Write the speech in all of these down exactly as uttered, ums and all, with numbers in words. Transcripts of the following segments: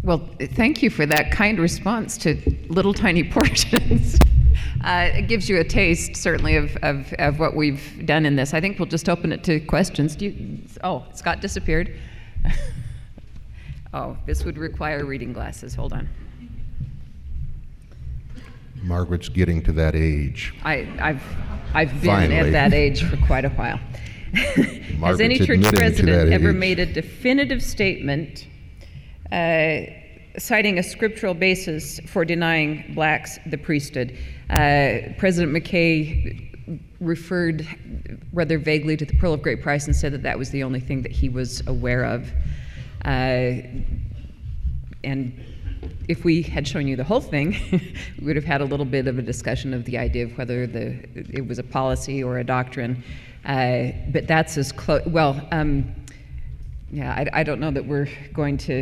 Well, thank you for that kind response to little tiny portions. Uh, it gives you a taste, certainly, of, of, of what we've done in this. I think we'll just open it to questions. Do you, oh, Scott disappeared. Oh, this would require reading glasses. Hold on. Margaret's getting to that age. I, I've, I've been Finally. at that age for quite a while. Has any church president ever made a definitive statement uh, citing a scriptural basis for denying blacks the priesthood? Uh, President McKay referred rather vaguely to the Pearl of Great Price and said that that was the only thing that he was aware of. Uh, and if we had shown you the whole thing, we would have had a little bit of a discussion of the idea of whether the it was a policy or a doctrine. Uh, but that's as close. Well, um, yeah, I, I don't know that we're going to.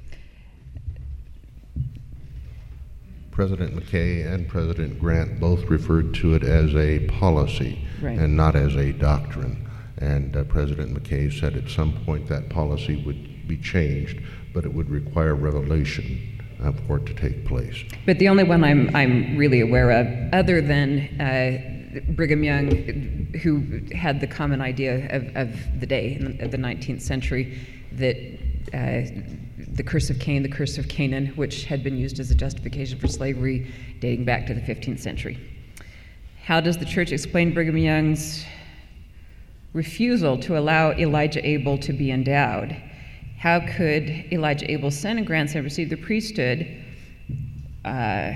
President McKay and President Grant both referred to it as a policy Right. and not as a doctrine. And uh, President McKay said at some point that policy would be changed, but it would require revelation uh, for it to take place. But the only one I'm I'm really aware of, other than uh, Brigham Young, who had the common idea of, of the day, in the, of the nineteenth century, that uh, the curse of Cain, the curse of Canaan, which had been used as a justification for slavery dating back to the fifteenth century. How does the church explain Brigham Young's refusal to allow Elijah Abel to be endowed? How could Elijah Abel's son and grandson receive the priesthood uh,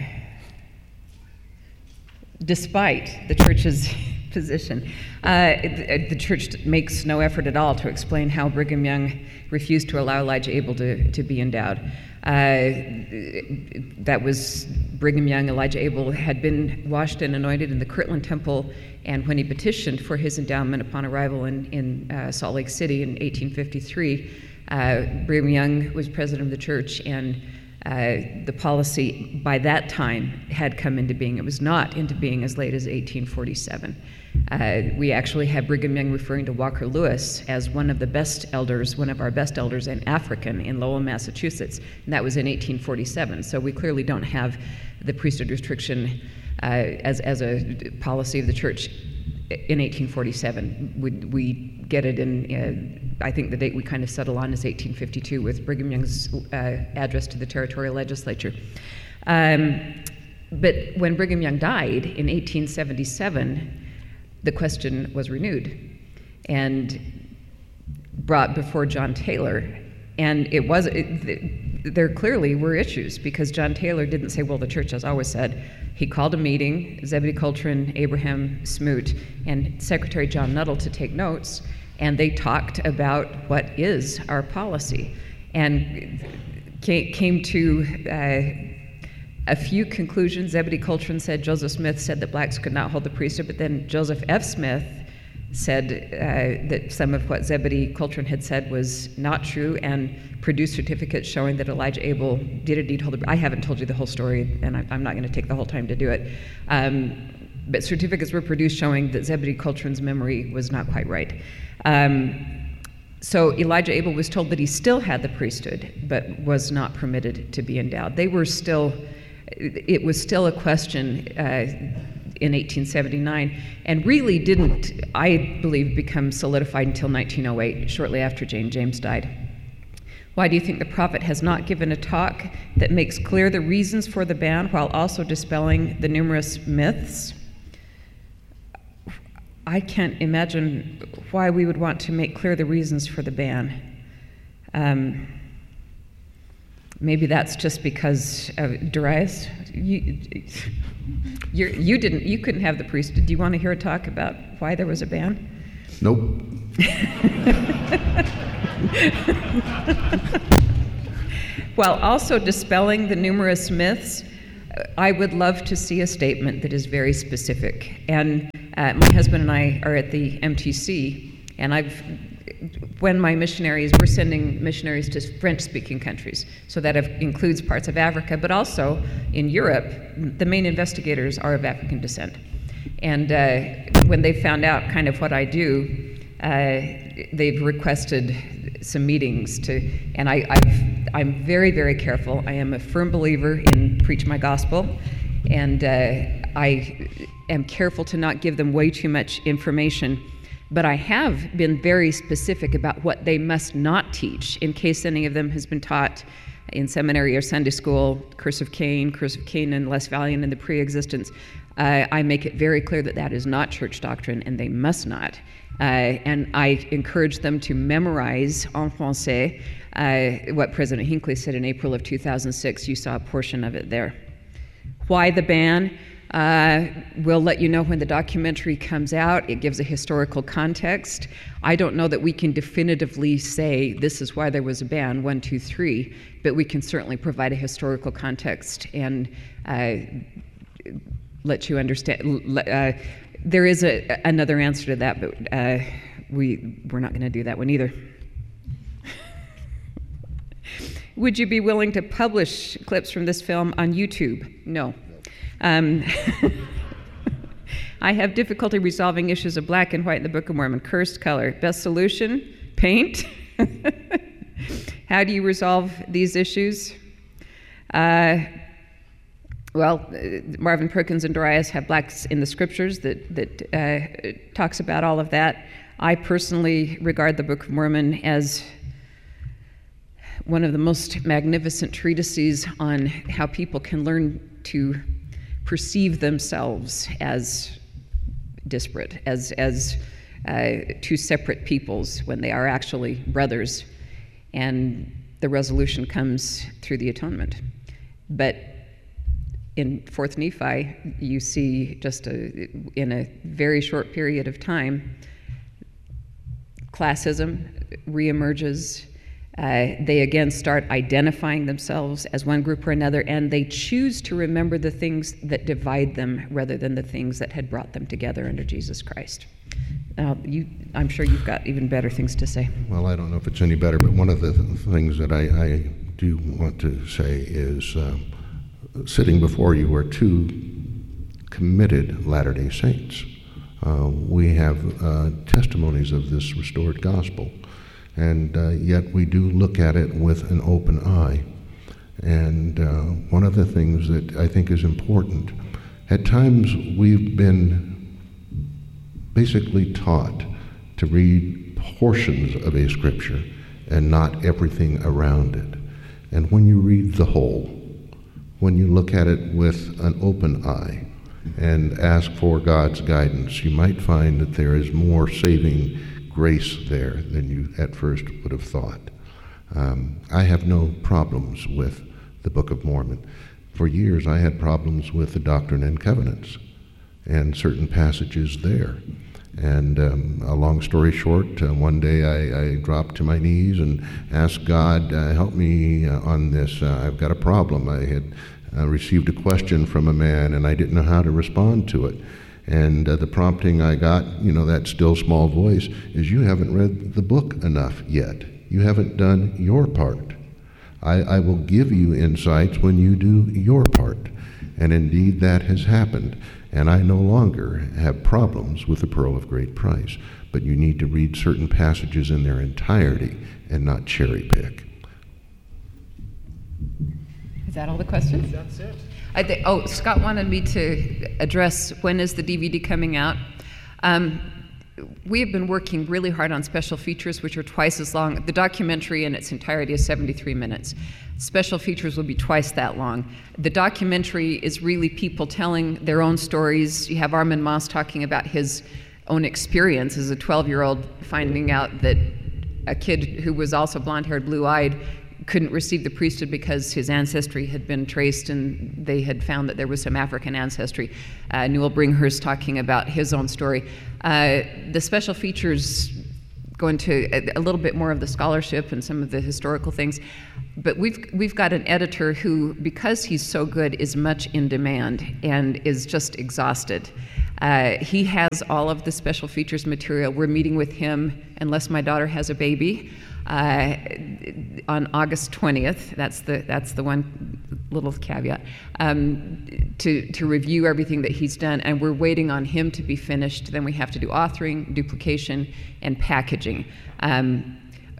despite the church's position? Uh, the, the church makes no effort at all to explain how Brigham Young refused to allow Elijah Abel to, to be endowed. Uh, that was Brigham Young. Elijah Abel had been washed and anointed in the Kirtland Temple, and when he petitioned for his endowment upon arrival in, in uh, Salt Lake City in eighteen fifty-three, uh, Brigham Young was president of the church, and uh, the policy by that time had come into being. It was not into being as late as eighteen forty-seven. Uh, we actually have Brigham Young referring to Walker Lewis as one of the best elders, one of our best elders, and African in Lowell, Massachusetts, and that was in eighteen forty-seven. So we clearly don't have the priesthood restriction uh, as as a policy of the church in eighteen forty-seven. We, we get it in, uh, I think the date we kind of settle on is eighteen fifty-two with Brigham Young's uh, address to the territorial legislature. Um, but when Brigham Young died in eighteen seventy-seven, the question was renewed and brought before John Taylor. And it was, it, there clearly were issues, because John Taylor didn't say, well, the church has always said. He called a meeting, Zebedee Coltrane, Abraham Smoot, and Secretary John Nuttall to take notes, and they talked about what is our policy, and came to uh, a few conclusions. Zebedee Coltrane said, Joseph Smith said that blacks could not hold the priesthood, but then Joseph F. Smith said uh, that some of what Zebedee Coltrane had said was not true, and produced certificates showing that Elijah Abel did indeed hold the. I haven't told you the whole story, and I, I'm not going to take the whole time to do it. Um, but certificates were produced showing that Zebedee Coltrane's memory was not quite right. Um, so Elijah Abel was told that he still had the priesthood, but was not permitted to be endowed. They were still. It was still a question uh, in eighteen seventy-nine, and really didn't, I believe, become solidified until nineteen oh eight, shortly after Jane James died. Why do you think the prophet has not given a talk that makes clear the reasons for the ban while also dispelling the numerous myths? I can't imagine why we would want to make clear the reasons for the ban. Um, Maybe that's just because of Darius. You, you're, you didn't. You couldn't have the priesthood. Do you want to hear a talk about why there was a ban? Nope. While also dispelling the numerous myths, I would love to see a statement that is very specific. And uh, my husband and I are at the M T C, and I've. When my missionaries, we're sending missionaries to French-speaking countries, so that includes parts of Africa, but also in Europe, the main investigators are of African descent. And uh, when they found out kind of what I do, uh, they've requested some meetings to, and I, I've, I'm very, very careful. I am a firm believer in preach my gospel, and uh, I am careful to not give them way too much information, but I have been very specific about what they must not teach in case any of them has been taught in seminary or Sunday school, Curse of Cain, Curse of Canaan, less valiant in the pre-existence. Uh, I make it very clear that that is not church doctrine, and they must not. Uh, and I encourage them to memorize en français uh, what President Hinckley said in April of two thousand six. You saw a portion of it there. Why the ban? Uh, we'll let you know when the documentary comes out. It gives a historical context. I don't know that we can definitively say this is why there was a ban, one, two, three, but we can certainly provide a historical context and uh, let you understand. Uh, there is a, another answer to that, but uh, we, we're not going to do that one either. Would you be willing to publish clips from this film on YouTube? No. Um, I have difficulty resolving issues of black and white in the Book of Mormon. Cursed color. Best solution? Paint. How do you resolve these issues? Uh, well, uh, Marvin Perkins and Darius have blacks in the scriptures that, that uh, talks about all of that. I personally regard the Book of Mormon as one of the most magnificent treatises on how people can learn to perceive themselves as disparate, as, as uh, two separate peoples when they are actually brothers. And the resolution comes through the atonement. But in Fourth Nephi, you see just a, in a very short period of time, classism reemerges. Uh, they again start identifying themselves as one group or another, and they choose to remember the things that divide them rather than the things that had brought them together under Jesus Christ. Uh, you, I'm sure you've got even better things to say. Well, I don't know if it's any better, but one of the th- things that I, I do want to say is uh, sitting before you are two committed Latter-day Saints. Uh, we have uh, testimonies of this restored gospel. And uh, yet we do look at it with an open eye. And uh, one of the things that I think is important, at times we've been basically taught to read portions of a scripture and not everything around it. And when you read the whole, when you look at it with an open eye and ask for God's guidance, you might find that there is more saving grace there than you at first would have thought. Um, I have no problems with the Book of Mormon. For years I had problems with the Doctrine and Covenants and certain passages there. And um, a long story short, uh, one day I, I dropped to my knees and asked God, uh, help me uh, on this. Uh, I've got a problem. I had uh, received a question from a man and I didn't know how to respond to it. And uh, the prompting I got, you know, that still small voice, is you haven't read the book enough yet. You haven't done your part. I, I will give you insights when you do your part. And indeed that has happened. And I no longer have problems with the Pearl of Great Price. But you need to read certain passages in their entirety and not cherry pick. Is that all the questions? That's it. I think, oh, Scott wanted me to address when is the D V D coming out. Um, we have been working really hard on special features, which are twice as long. The documentary in its entirety is seventy-three minutes. Special features will be twice that long. The documentary is really people telling their own stories. You have Armin Moss talking about his own experience as a twelve-year-old, finding out that a kid who was also blonde-haired, blue-eyed, couldn't receive the priesthood because his ancestry had been traced and they had found that there was some African ancestry. Uh, Newell Bringhurst talking about his own story. Uh, the special features go into a, a little bit more of the scholarship and some of the historical things, but we've we've got an editor who, because he's so good, is much in demand and is just exhausted. Uh, he has all of the special features material. We're meeting with him, unless my daughter has a baby, Uh, on August twentieth, that's the that's the one little caveat, um, to to review everything that he's done, and we're waiting on him to be finished. Then we have to do authoring, duplication, and packaging. Um,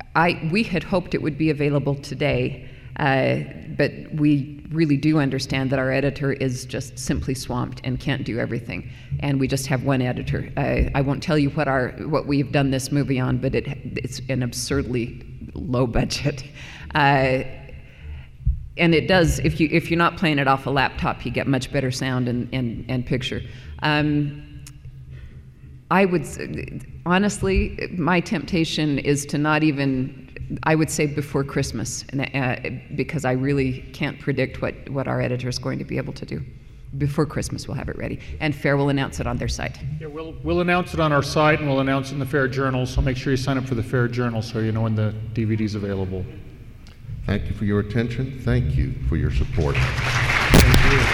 I we had hoped it would be available today, uh, but we really do understand that our editor is just simply swamped and can't do everything, and we just have one editor. Uh, I won't tell you what our what we've done this movie on, but it it's an absurdly low budget. Uh, And it does, if, you, if you're not playing it off a laptop, you get much better sound and, and, and picture. Um, I would, honestly, my temptation is to not even, I would say before Christmas, uh, because I really can't predict what, what our editor is going to be able to do. Before Christmas, we'll have it ready. And FAIR will announce it on their site. Yeah, we'll, we'll announce it on our site, and we'll announce it in the FAIR Journal, so make sure you sign up for the FAIR Journal so you know when the D V D is available. Thank you for your attention. Thank you for your support. Thank you.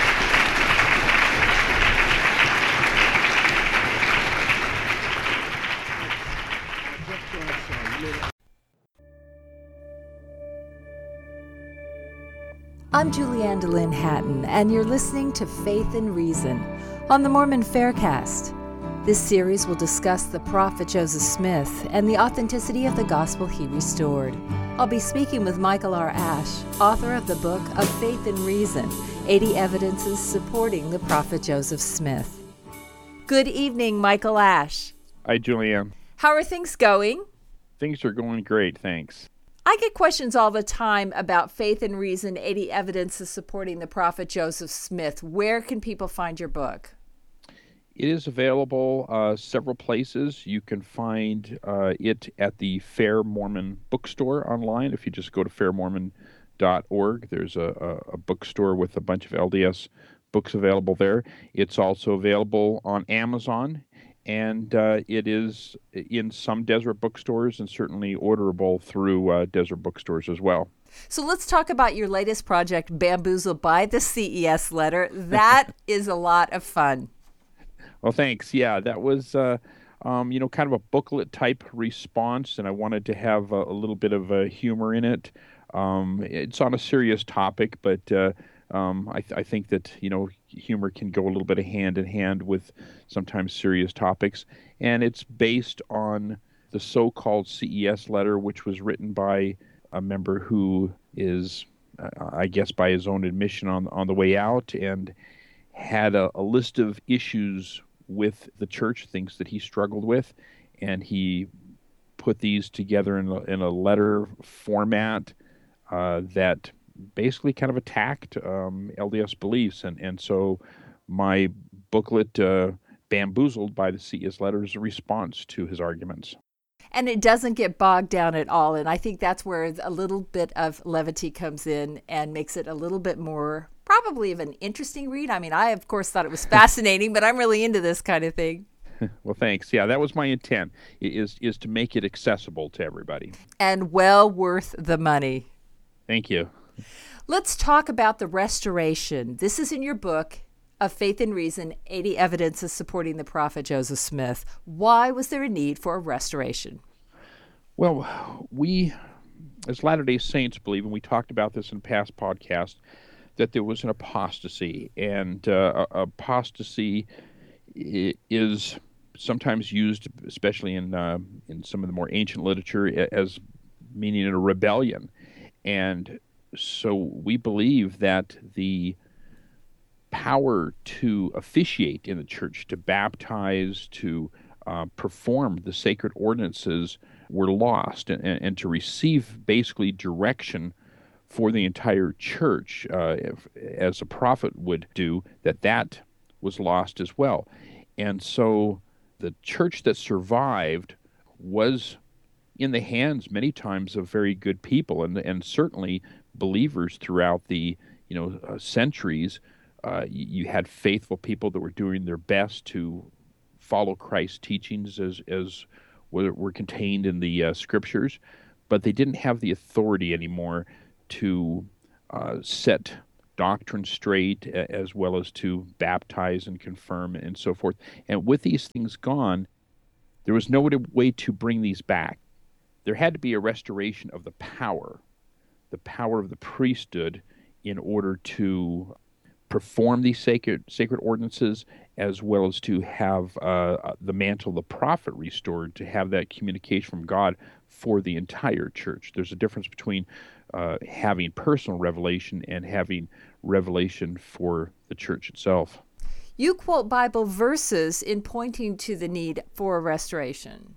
I'm Julianne DeLynn Hatton, and you're listening to Faith and Reason on the Mormon Faircast. This series will discuss the prophet Joseph Smith and the authenticity of the gospel he restored. I'll be speaking with Michael R. Ash, author of the book of Faith and Reason, eighty Evidences Supporting the Prophet Joseph Smith. Good evening, Michael Ash. Hi, Julianne. How are things going? Things are going great, thanks. I get questions all the time about Faith and Reason, eighty Evidences Supporting the Prophet Joseph Smith. Where can people find your book? It is available uh, several places. You can find uh, it at the Fair Mormon bookstore online. If you just go to fair mormon dot org, there's a, a, a bookstore with a bunch of L D S books available there. It's also available on Amazon, and uh, it is in some Deseret bookstores and certainly orderable through uh, Deseret bookstores as well. So let's talk about your latest project, Bamboozled by the C E S Letter. That is a lot of fun. Well, thanks. Yeah, that was, uh, um, you know, kind of a booklet type response, and I wanted to have a, a little bit of uh, humor in it. Um, it's on a serious topic, but uh, um, I, th- I think that, you know, humor can go a little bit of hand in hand with sometimes serious topics. And it's based on the so-called C E S letter, which was written by a member who is, uh, I guess, by his own admission on on the way out, and had a, a list of issues with the church, things that he struggled with, and he put these together in a, in a letter format uh, that basically kind of attacked um, L D S beliefs. And, and so my booklet, uh, Bamboozled by the C E S Letter, is a response to his arguments. And it doesn't get bogged down at all. And I think that's where a little bit of levity comes in and makes it a little bit more probably of an interesting read. I mean, I, of course, thought it was fascinating, but I'm really into this kind of thing. Well, thanks. Yeah, that was my intent, is is to make it accessible to everybody. And well worth the money. Thank you. Let's talk about the restoration. This is in your book of Faith and Reason, eighty Evidences Supporting the Prophet Joseph Smith. Why was there a need for a restoration? Well, we, as Latter-day Saints, believe, and we talked about this in past podcasts, that there was an apostasy, and uh, apostasy is sometimes used, especially in uh, in some of the more ancient literature, as meaning a rebellion. And so we believe that the power to officiate in the church, to baptize, to uh, perform the sacred ordinances were lost, and, and to receive basically direction for the entire church, uh, if, as a prophet would do, that that was lost as well. And so the church that survived was in the hands many times of very good people, and and certainly believers throughout the you know uh, centuries. Uh, you, you had faithful people that were doing their best to follow Christ's teachings as as were, were contained in the uh, scriptures, but they didn't have the authority anymore to uh, set doctrine straight, as well as to baptize and confirm and so forth. And with these things gone, there was no way to bring these back. There had to be a restoration of the power, the power of the priesthood, in order to perform these sacred sacred ordinances as well as to have uh, the mantle of the prophet restored, to have that communication from God for the entire church. There's a difference between uh, having personal revelation and having revelation for the church itself. You quote Bible verses in pointing to the need for a restoration.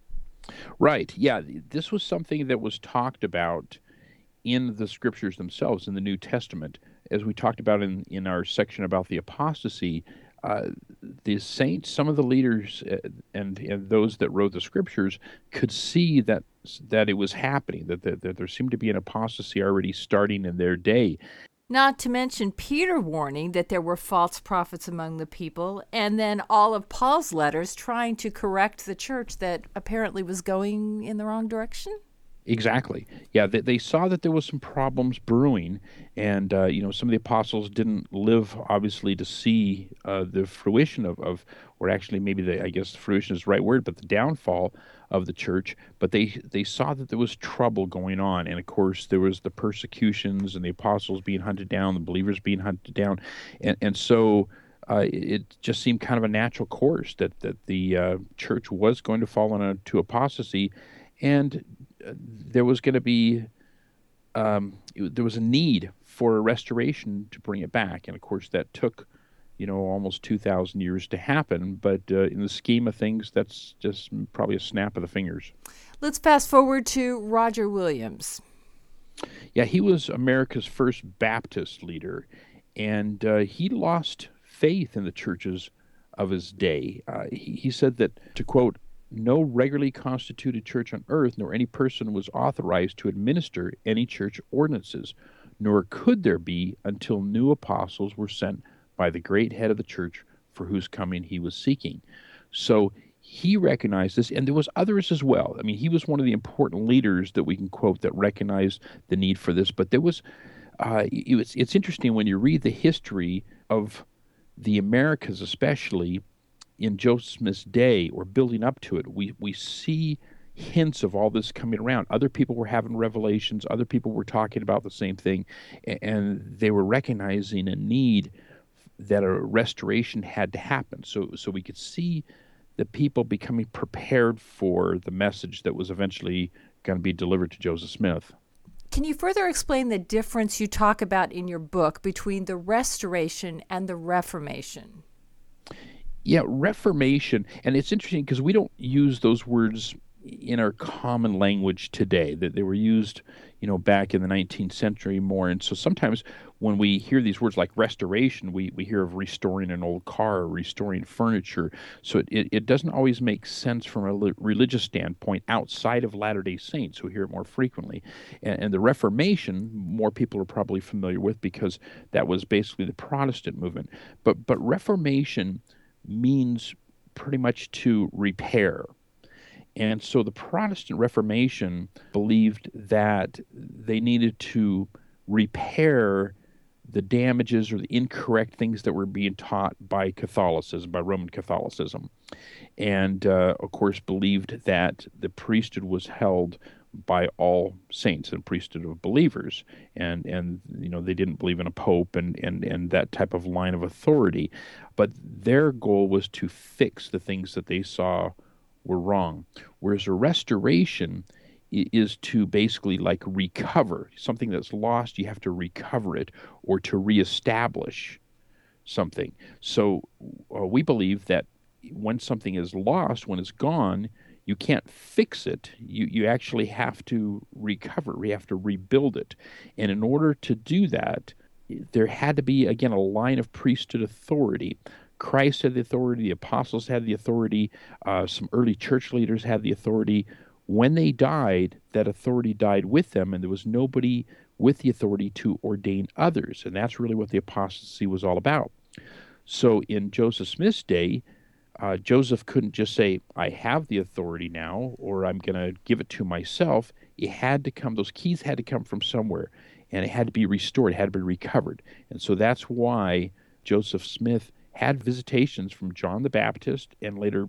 Right. Yeah. This was something that was talked about in the scriptures themselves in the New Testament. As we talked about in, in our section about the apostasy, uh, the saints, some of the leaders uh, and, and those that wrote the scriptures could see that that it was happening, that, that, that there seemed to be an apostasy already starting in their day. Not to mention Peter warning that there were false prophets among the people, and then all of Paul's letters trying to correct the church that apparently was going in the wrong direction. Exactly. Yeah, they, they saw that there was some problems brewing, and uh, you know, some of the apostles didn't live, obviously, to see uh, the fruition of, of, or actually maybe the, I guess fruition is the right word, but the downfall of the church. But they they saw that there was trouble going on, and of course there was the persecutions and the apostles being hunted down, the believers being hunted down, and and so. Uh, it just seemed kind of a natural course that that the uh, church was going to fall into apostasy, and there was going to be um, there was a need for a restoration to bring it back, and of course that took, you know, almost two thousand years to happen. But uh, in the scheme of things, that's just probably a snap of the fingers. Let's fast forward to Roger Williams. Yeah, he was America's first Baptist leader, and uh, he lost faith in the churches of his day. Uh, he, he said that, to quote, "No regularly constituted church on earth, nor any person was authorized to administer any church ordinances, nor could there be until new apostles were sent by the great head of the church for whose coming he was seeking." So he recognized this, and there was others as well. I mean, he was one of the important leaders that we can quote that recognized the need for this. But there was, uh, it was it's interesting when you read the history of the Americas, especially in Joseph Smith's day or building up to it, we, we see hints of all this coming around. Other people were having revelations. Other people were talking about the same thing, and they were recognizing a need that a restoration had to happen. So, so we could see the people becoming prepared for the message that was eventually going to be delivered to Joseph Smith. Can you further explain the difference you talk about in your book between the Restoration and the Reformation? Yeah, Reformation, and it's interesting because we don't use those words in our common language today, that they were used, you know, back in the nineteenth century more. And so sometimes when we hear these words like restoration, we, we hear of restoring an old car or restoring furniture. So it, it doesn't always make sense from a religious standpoint outside of Latter-day Saints, who hear it more frequently. And, and the Reformation, more people are probably familiar with because that was basically the Protestant movement. But but Reformation means pretty much to repair. And so the Protestant Reformation believed that they needed to repair the damages or the incorrect things that were being taught by Catholicism, by Roman Catholicism. And, uh, of course, believed that the priesthood was held by all saints and priesthood of believers. And, and you know, they didn't believe in a pope and, and, and that type of line of authority. But their goal was to fix the things that they saw were wrong. Whereas a restoration is to basically like recover something that's lost. You have to recover it or to reestablish something. So uh, we believe that when something is lost, when it's gone, you can't fix it. You you actually have to recover. You have to rebuild it. And in order to do that, there had to be, again, a line of priesthood authority. Christ had the authority, the apostles had the authority, uh, some early church leaders had the authority. When they died, that authority died with them, and there was nobody with the authority to ordain others. And that's really what the apostasy was all about. So in Joseph Smith's day, uh, Joseph couldn't just say, I have the authority now, or I'm going to give it to myself. It had to come, those keys had to come from somewhere, and it had to be restored, it had to be recovered. And so that's why Joseph Smith had visitations from John the Baptist and later